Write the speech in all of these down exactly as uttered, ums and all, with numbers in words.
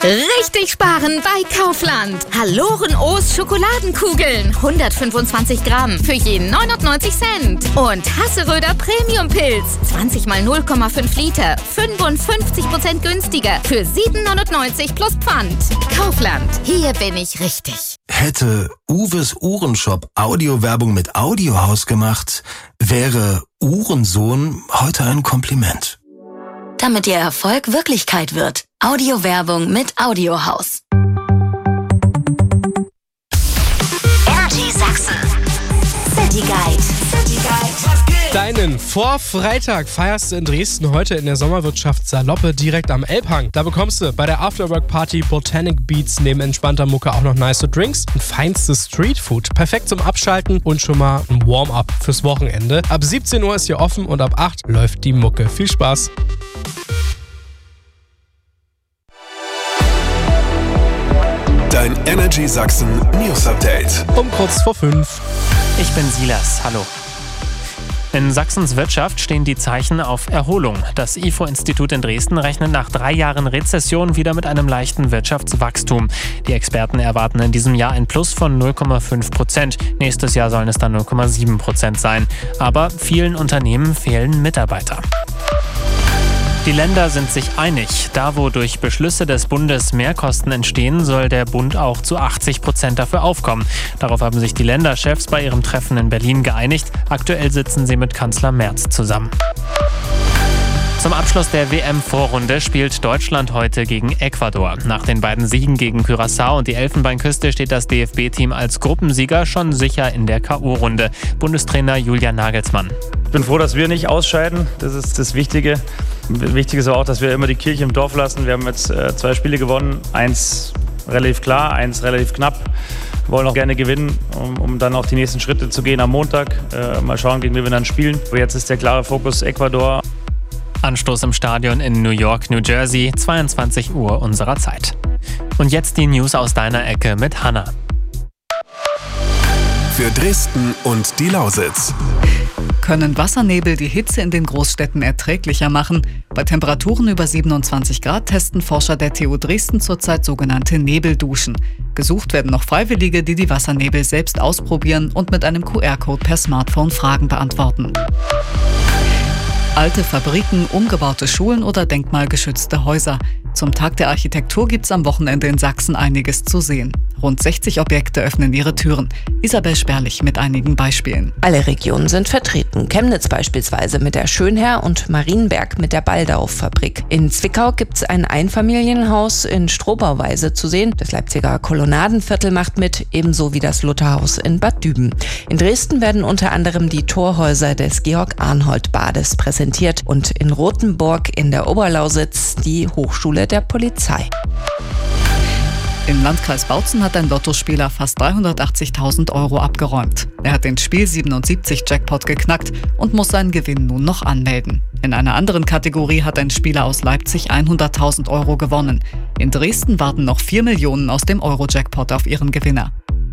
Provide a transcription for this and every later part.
Richtig sparen bei Kaufland. Haloren-O's Schokoladenkugeln. hundertfünfundzwanzig Gramm für jeden neunundneunzig Cent. Und Hasseröder Premium-Pilz. zwanzig mal null Komma fünf Liter. fünfundfünfzig Prozent günstiger. Für sieben neunundneunzig plus Pfand. Kaufland. Hier bin ich richtig. Hätte Uwes Uhrenshop Audiowerbung mit Audiohaus gemacht, wäre Uhrensohn heute ein Kompliment. Damit Ihr Erfolg Wirklichkeit wird. Audiowerbung mit Audiohaus. Energy Sachsen. City Guide. City Guide. Deinen Vorfreitag feierst du in Dresden heute in der Sommerwirtschaft Saloppe direkt am Elbhang. Da bekommst du bei der Afterwork-Party Botanic Beats neben entspannter Mucke auch noch nice Drinks und feinstes Streetfood. Perfekt zum Abschalten und schon mal ein Warm-up fürs Wochenende. Ab siebzehn Uhr ist hier offen und ab acht läuft die Mucke. Viel Spaß! Dein Energy Sachsen News Update. Um kurz vor fünf. Ich bin Silas. Hallo. In Sachsens Wirtschaft stehen die Zeichen auf Erholung. Das I F O-Institut in Dresden rechnet nach drei Jahren Rezession wieder mit einem leichten Wirtschaftswachstum. Die Experten erwarten in diesem Jahr ein Plus von null Komma fünf Prozent. Nächstes Jahr sollen es dann null Komma sieben Prozent sein. Aber vielen Unternehmen fehlen Mitarbeiter. Die Länder sind sich einig. Da, wo durch Beschlüsse des Bundes Mehrkosten entstehen, soll der Bund auch zu achtzig Prozent dafür aufkommen. Darauf haben sich die Länderchefs bei ihrem Treffen in Berlin geeinigt. Aktuell sitzen sie mit Kanzler Merz zusammen. Zum Abschluss der W M-Vorrunde spielt Deutschland heute gegen Ecuador. Nach den beiden Siegen gegen Curaçao und die Elfenbeinküste steht das D F B-Team als Gruppensieger schon sicher in der K O-Runde. Bundestrainer Julian Nagelsmann. Ich bin froh, dass wir nicht ausscheiden. Das ist das Wichtige. Wichtig ist auch, dass wir immer die Kirche im Dorf lassen. Wir haben jetzt äh, zwei Spiele gewonnen. Eins relativ klar, eins relativ knapp. Wir wollen auch gerne gewinnen, um, um dann auch die nächsten Schritte zu gehen am Montag. Äh, mal schauen, gegen wen wir dann spielen. Aber jetzt ist der klare Fokus Ecuador. Anstoß im Stadion in New York, New Jersey, zweiundzwanzig Uhr unserer Zeit. Und jetzt die News aus deiner Ecke mit Hanna. Für Dresden und die Lausitz. Können Wassernebel die Hitze in den Großstädten erträglicher machen? Bei Temperaturen über siebenundzwanzig Grad testen Forscher der T U Dresden zurzeit sogenannte Nebelduschen. Gesucht werden noch Freiwillige, die die Wassernebel selbst ausprobieren und mit einem Q R-Code per Smartphone Fragen beantworten. Alte Fabriken, umgebaute Schulen oder denkmalgeschützte Häuser. Zum Tag der Architektur gibt's am Wochenende in Sachsen einiges zu sehen. Rund sechzig Objekte öffnen ihre Türen. Isabel Sperlich mit einigen Beispielen. Alle Regionen sind vertreten. Chemnitz beispielsweise mit der Schönherr und Marienberg mit der Baldauf-Fabrik. In Zwickau gibt's ein Einfamilienhaus in Strohbauweise zu sehen. Das Leipziger Kolonnadenviertel macht mit, ebenso wie das Lutherhaus in Bad Düben. In Dresden werden unter anderem die Torhäuser des Georg-Arnhold-Bades präsentiert und in Rothenburg in der Oberlausitz die Hochschule der Polizei. Im Landkreis Bautzen hat ein Lottospieler fast dreihundertachtzigtausend Euro abgeräumt. Er hat den Spiel siebenundsiebzig Jackpot geknackt und muss seinen Gewinn nun noch anmelden. In einer anderen Kategorie hat ein Spieler aus Leipzig hunderttausend Euro gewonnen. In Dresden warten noch vier Millionen aus dem Euro-Jackpot auf ihren Gewinner.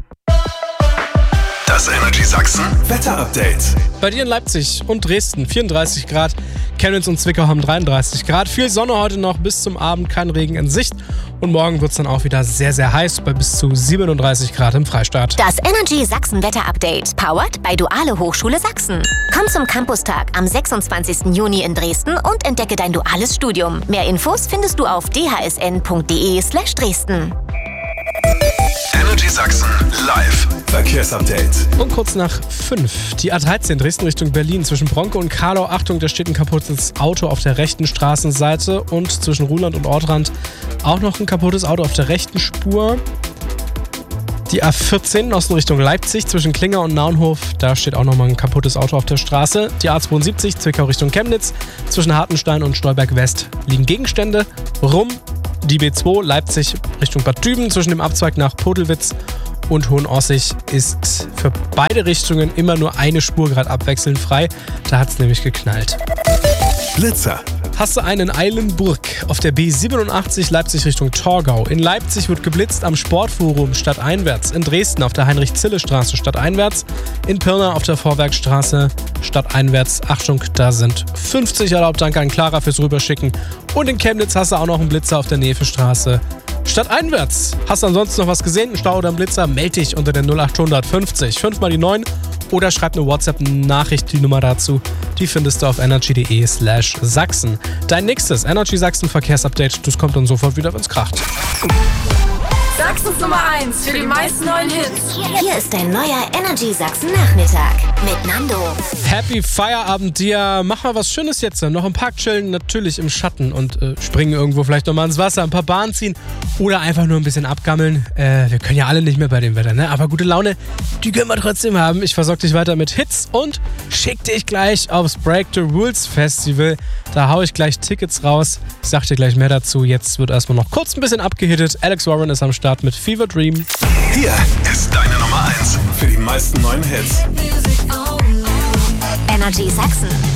Das Energy Sachsen Wetter-Update. Bei dir in Leipzig und Dresden vierunddreißig Grad, Chemnitz und Zwickau haben dreiunddreißig Grad. Viel Sonne heute noch, bis zum Abend kein Regen in Sicht. Und morgen wird es dann auch wieder sehr, sehr heiß, bei bis zu siebenunddreißig Grad im Freistaat. Das Energy Sachsen Wetter-Update, powered bei Duale Hochschule Sachsen. Komm zum Campustag am sechsundzwanzigsten Juni in Dresden und entdecke dein duales Studium. Mehr Infos findest du auf d h s n punkt d e slash Dresden. Energy Sachsen live Verkehrsupdate. Und kurz nach fünf. Die A dreizehn Dresden Richtung Berlin zwischen Bronke und Karlau. Achtung, da steht ein kaputtes Auto auf der rechten Straßenseite. Und zwischen Ruhland und Ortrand auch noch ein kaputtes Auto auf der rechten Spur. Die A vierzehn Osten Richtung Leipzig zwischen Klinger und Naunhof. Da steht auch nochmal ein kaputtes Auto auf der Straße. Die A zweiundsiebzig Zwickau Richtung Chemnitz. Zwischen Hartenstein und Stolberg West liegen Gegenstände rum. Die B zwei Leipzig Richtung Bad Düben zwischen dem Abzweig nach Podelwitz und Hohenossig ist für beide Richtungen immer nur eine Spur gerade abwechselnd frei. Da hat es nämlich geknallt. Blitzer. Hast du einen in Eilenburg auf der B siebenundachtzig Leipzig Richtung Torgau. In Leipzig wird geblitzt am Sportforum stadteinwärts. In Dresden auf der Heinrich-Zille-Straße stadteinwärts. In Pirna auf der Vorwerkstraße stadteinwärts. Achtung, da sind fünfzig erlaubt. Danke an Clara fürs Rüberschicken. Und in Chemnitz hast du auch noch einen Blitzer auf der Nevestraße stadteinwärts. Hast du ansonsten noch was gesehen, einen Stau oder einen Blitzer? Meld dich unter der null acht fünfzig, fünf mal die neun oder schreib eine WhatsApp-Nachricht, die Nummer dazu. Die findest du auf energy.de slash Sachsen. Dein nächstes Energy Sachsen Verkehrsupdate, das kommt dann sofort wieder, wenn's kracht. Sachsens Nummer eins für die meisten neuen Hits. Hier ist dein neuer Energy Sachsen Nachmittag mit Nando. Happy Feierabend dir. Mach mal was Schönes jetzt. Noch im Park chillen, natürlich im Schatten und äh, springen irgendwo vielleicht nochmal ins Wasser, ein paar Bahnen ziehen oder einfach nur ein bisschen abgammeln. Äh, wir können ja alle nicht mehr bei dem Wetter, ne? Aber gute Laune, die können wir trotzdem haben. Ich versorge dich weiter mit Hits und schick dich gleich aufs Break the Rules Festival. Da hau ich gleich Tickets raus. Ich sag dir gleich mehr dazu. Jetzt wird erstmal noch kurz ein bisschen abgehittet. Alex Warren ist am Start mit Fever Dream. Hier ist deine Nummer eins für die meisten neuen Hits. Energy Sachsen.